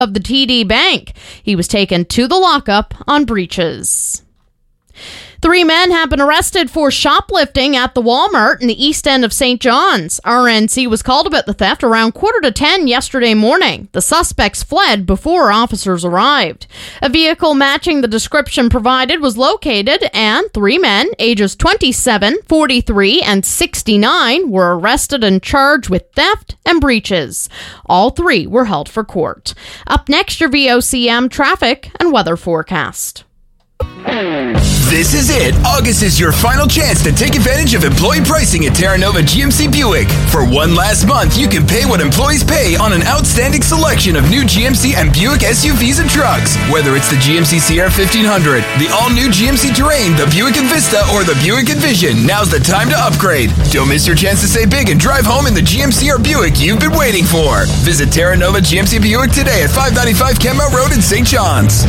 of the TD Bank. He was taken to the lockup on breaches. 3 men have been arrested for shoplifting at the Walmart in the east end of St. John's. RNC was called about the theft around 9:45 yesterday morning. The suspects fled before officers arrived. A vehicle matching the description provided was located, and 3 men, ages 27, 43, and 69, were arrested and charged with theft and breaches. All 3 were held for court. Up next, your VOCM traffic and weather forecast. This is it. August is your final chance to take advantage of employee pricing at Terra Nova GMC Buick. For one last month, you can pay what employees pay on an outstanding selection of new GMC and Buick SUVs and trucks. Whether it's the GMC Sierra 1500, the all-new GMC Terrain, the Buick Envista, or the Buick Envision, now's the time to upgrade. Don't miss your chance to save big and drive home in the GMC or Buick you've been waiting for. Visit Terra Nova GMC Buick today at 595 Kenmount Road in St. John's.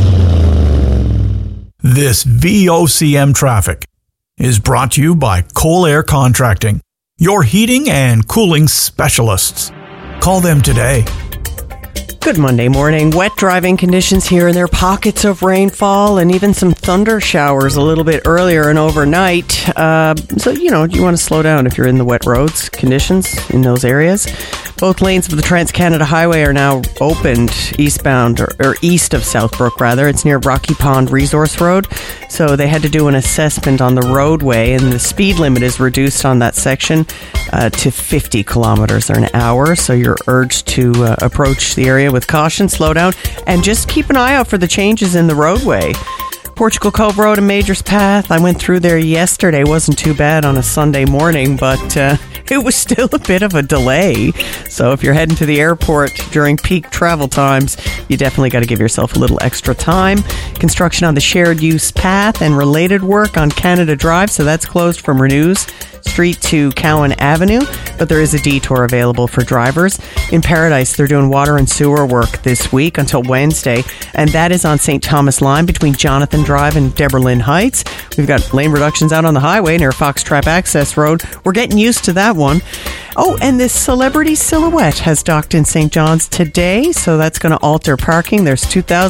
This VOCM traffic is brought to you by Coal Air Contracting, your heating and cooling specialists. Call them today. Good Monday morning. Wet driving conditions here, and there are pockets of rainfall and even some thunder showers a little bit earlier and overnight. So, you want to slow down if you're in the wet roads conditions in those areas. Both lanes of the Trans-Canada Highway are now opened eastbound, or east of Southbrook, rather. It's near Rocky Pond Resource Road. So they had to do an assessment on the roadway, and the speed limit is reduced on that section to 50 kilometers an hour. So you're urged to approach the area with caution, slow down, and just keep an eye out for the changes in the roadway. Portugal Cove Road and Majors Path. I went through there yesterday. Wasn't too bad on a Sunday morning, but it was still a bit of a delay. So if you're heading to the airport during peak travel times, you definitely got to give yourself a little extra time. Construction on the shared use path and related work on Canada Drive, so that's closed from Renews Street to Cowan Avenue, but there is a detour available for drivers. In Paradise, they're doing water and sewer work this week until Wednesday, and that is on St. Thomas Line between Jonathan Drive and Deborah Lynn Heights. We've got lane reductions out on the highway near Fox Trap Access Road. We're getting used to that one. Oh, and this Celebrity Silhouette has docked in St. John's today, so that's going to alter parking. There's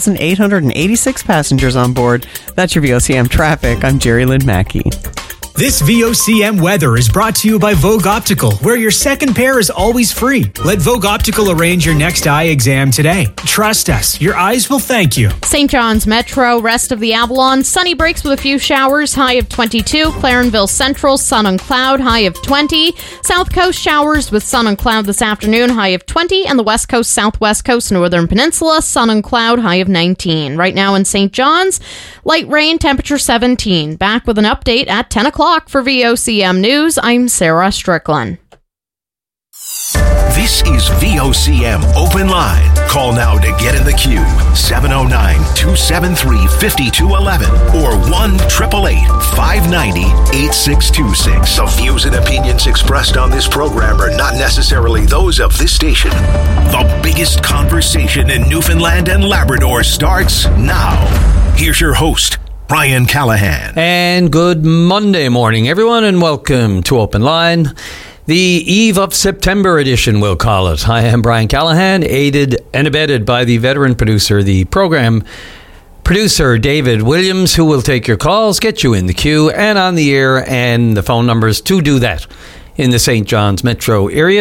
2,886 passengers on board. That's your VOCM traffic. I'm Jerry Lynn Mackey. This VOCM weather is brought to you by Vogue Optical, where your second pair is always free. Let Vogue Optical arrange your next eye exam today. Trust us, your eyes will thank you. St. John's Metro, rest of the Avalon, sunny breaks with a few showers, high of 22. Clarenville Central, sun and cloud, high of 20. South Coast showers with sun and cloud this afternoon, high of 20. And the West Coast, Southwest Coast, Northern Peninsula, sun and cloud, high of 19. Right now in St. John's, light rain, temperature 17. Back with an update at 10 o'clock. For VOCM News, I'm Sarah Strickland. This is VOCM Open Line. Call now to get in the queue. 709-273-5211 or 1-888-590-8626. The views and opinions expressed on this program are not necessarily those of this station. The biggest conversation in Newfoundland and Labrador starts now. Here's your host, Brian Callahan. And good Monday morning, everyone, and welcome to Open Line. The Eve of September edition, we'll call it. I am Brian Callahan, aided and abetted by the veteran producer, the program producer, David Williams, who will take your calls, get you in the queue and on the air, and the phone numbers to do that in the St. John's metro area,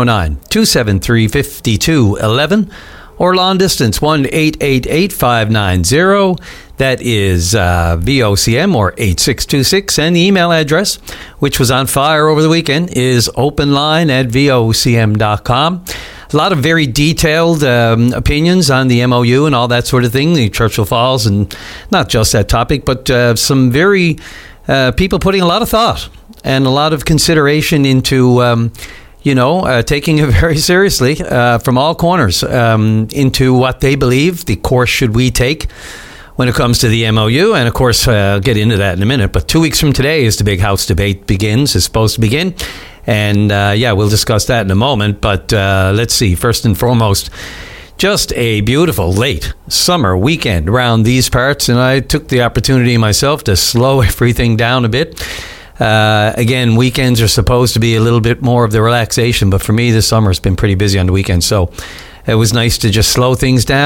709-273-5211. Or long distance, 1-888-590. That is VOCM or 8626. And the email address, which was on fire over the weekend, is openline@vocm.com. A lot of very detailed opinions on the MOU and all that sort of thing, the Churchill Falls, and not just that topic, but some very people putting a lot of thought and a lot of consideration into taking it very seriously from all corners into what they believe the course should we take when it comes to the MOU. And, of course, I'll get into that in a minute. But 2 weeks from today is the big House debate is supposed to begin. And, we'll discuss that in a moment. But let's see. First and foremost, just a beautiful late summer weekend around these parts. And I took the opportunity myself to slow everything down a bit. Again, weekends are supposed to be a little bit more of the relaxation, but for me this summer has been pretty busy on the weekends. So it was nice to just slow things down.